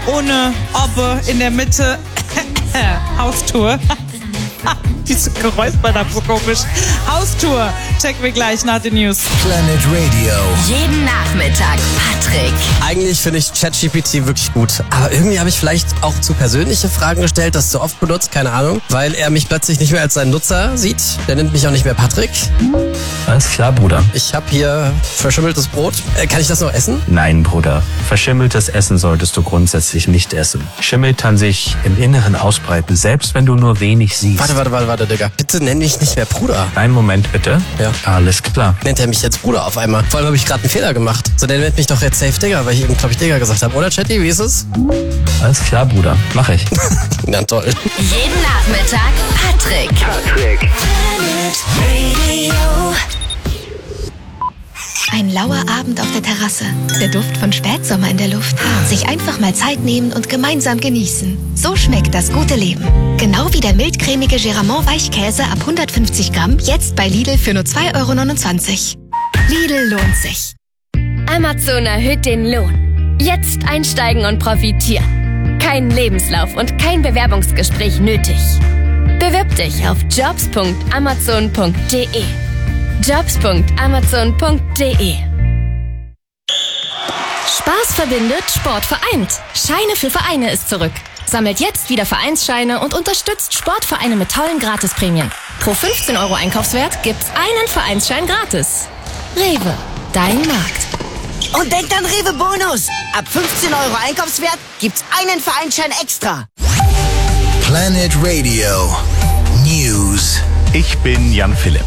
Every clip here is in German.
ohne Obbe in der Mitte. Haustour. Diese Geräusper da so komisch. Haustour. Checken wir gleich nach den News. Planet Radio. Jeden Nachmittag Patrick. Eigentlich finde ich ChatGPT wirklich gut. Aber irgendwie habe ich vielleicht auch zu persönliche Fragen gestellt, das zu oft benutzt, keine Ahnung. Weil er mich plötzlich nicht mehr als seinen Nutzer sieht. Der nennt mich auch nicht mehr Patrick. Alles klar, Bruder. Ich habe hier verschimmeltes Brot. Kann ich das noch essen? Nein, Bruder. Verschimmeltes Essen solltest du grundsätzlich nicht essen. Schimmel kann sich im Inneren ausbreiten, selbst wenn du nur wenig siehst. Warte, Digga. Bitte nenn mich nicht mehr Bruder. Einen Moment, bitte. Ja. Alles klar. Nennt er mich jetzt Bruder auf einmal? Vor allem habe ich gerade einen Fehler gemacht. So, der nennt mich doch jetzt Safe Digga, weil ich eben, glaube ich, Digga gesagt habe. Oder, Chatty, wie ist es? Alles klar, Bruder. Mach ich. Na toll. Jeden Nachmittag Patrick. Planet Radio. Ein lauer Abend auf der Terrasse. Der Duft von Spätsommer in der Luft. Sich einfach mal Zeit nehmen und gemeinsam genießen. So schmeckt das gute Leben. Genau wie der mildcremige Geramont Weichkäse ab 150 Gramm. Jetzt bei Lidl für nur 2,29 €. Lidl lohnt sich. Amazon erhöht den Lohn. Jetzt einsteigen und profitieren. Kein Lebenslauf und kein Bewerbungsgespräch nötig. Bewirb dich auf jobs.amazon.de. jobs.amazon.de. Spaß verbindet, Sport vereint. Scheine für Vereine ist zurück. Sammelt jetzt wieder Vereinsscheine und unterstützt Sportvereine mit tollen Gratisprämien. Pro 15 € Einkaufswert gibt's einen Vereinsschein gratis. Rewe, dein Markt. Und denkt an Rewe Bonus. Ab 15 € Einkaufswert gibt's einen Vereinsschein extra. Planet Radio. News. Ich bin Jan Philipp.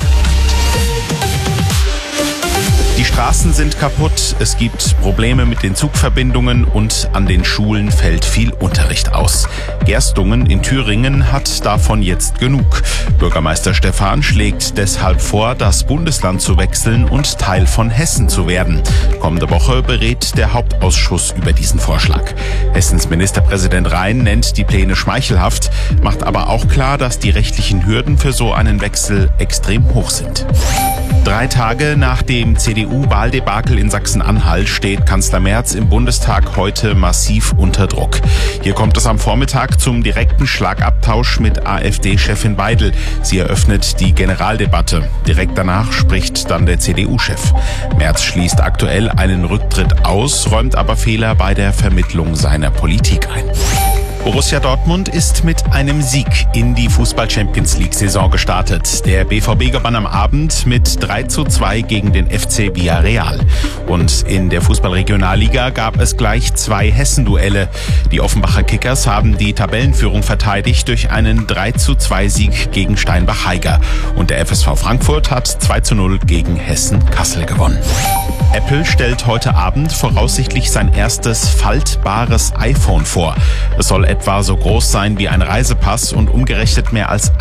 Die Straßen sind kaputt, es gibt Probleme mit den Zugverbindungen und an den Schulen fällt viel Unterricht aus. Gerstungen in Thüringen hat davon jetzt genug. Bürgermeister Stephan schlägt deshalb vor, das Bundesland zu wechseln und Teil von Hessen zu werden. Kommende Woche berät der Hauptausschuss über diesen Vorschlag. Hessens Ministerpräsident Rhein nennt die Pläne schmeichelhaft, macht aber auch klar, dass die rechtlichen Hürden für so einen Wechsel extrem hoch sind. 3 Tage nach dem CDU-Wahldebakel in Sachsen-Anhalt steht Kanzler Merz im Bundestag heute massiv unter Druck. Hier kommt es am Vormittag zum direkten Schlagabtausch mit AfD-Chefin Weidel. Sie eröffnet die Generaldebatte. Direkt danach spricht dann der CDU-Chef. Merz schließt aktuell einen Rücktritt aus, räumt aber Fehler bei der Vermittlung seiner Politik ein. Borussia Dortmund ist mit einem Sieg in die Fußball-Champions-League-Saison gestartet. Der BVB gewann am Abend mit 3:2 gegen den FC Villarreal. Und in der Fußball-Regionalliga gab es gleich 2 Hessen-Duelle. Die Offenbacher Kickers haben die Tabellenführung verteidigt durch einen 3:2-Sieg gegen Steinbach-Heiger. Und der FSV Frankfurt hat 2:0 gegen Hessen-Kassel gewonnen. Apple stellt heute Abend voraussichtlich sein erstes faltbares iPhone vor. Es soll etwa so groß sein wie ein Reisepass und umgerechnet mehr als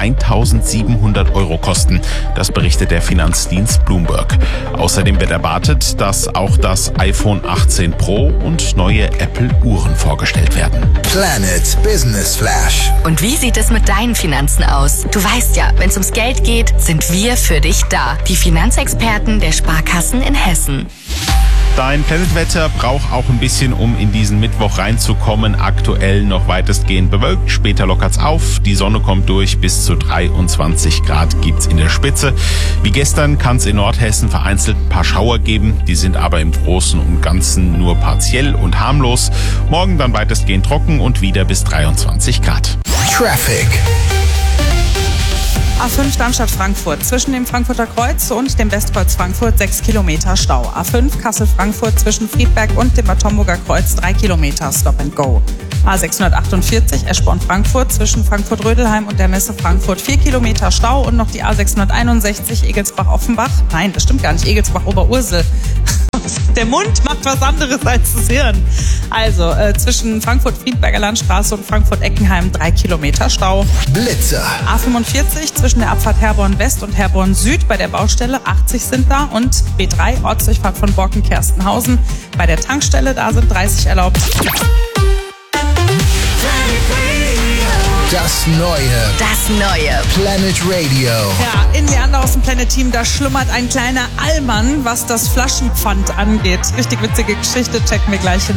1.700 € kosten. Das berichtet der Finanzdienst Bloomberg. Außerdem wird erwartet, dass auch das iPhone 18 Pro und neue Apple-Uhren vorgestellt werden. Planet Business Flash. Und wie sieht es mit deinen Finanzen aus? Du weißt ja, wenn es ums Geld geht, sind wir für dich da. Die Finanzexperten der Sparkassen in Hessen. Dein Planetwetter braucht auch ein bisschen, um in diesen Mittwoch reinzukommen. Aktuell noch weitestgehend bewölkt, später lockert's auf. Die Sonne kommt durch, bis zu 23 Grad gibt's in der Spitze. Wie gestern kann's in Nordhessen vereinzelt ein paar Schauer geben. Die sind aber im Großen und Ganzen nur partiell und harmlos. Morgen dann weitestgehend trocken und wieder bis 23 Grad. Traffic. A5 Darmstadt-Frankfurt. Zwischen dem Frankfurter Kreuz und dem Westkreuz Frankfurt 6 Kilometer Stau. A5 Kassel-Frankfurt zwischen Friedberg und dem Bad Homburger Kreuz 3 Kilometer Stop and Go. A648 Eschborn-Frankfurt zwischen Frankfurt-Rödelheim und der Messe Frankfurt 4 Kilometer Stau und noch die A661 Egelsbach-Offenbach. Nein, das stimmt gar nicht. Egelsbach-Oberursel. Der Mund macht was anderes als das Hirn. Also zwischen Frankfurt-Friedberger Landstraße und Frankfurt-Eckenheim 3 Kilometer Stau. Blitzer. A45 zwischen der Abfahrt Herborn West und Herborn Süd bei der Baustelle 80 sind da und B3 Ortsdurchfahrt von Borken-Kerstenhausen. Bei der Tankstelle da sind 30 erlaubt. Das neue Planet Radio. Ja, in Leander aus dem Planet-Team, da schlummert ein kleiner Allmann, was das Flaschenpfand angeht. Richtig witzige Geschichte, checken wir gleich in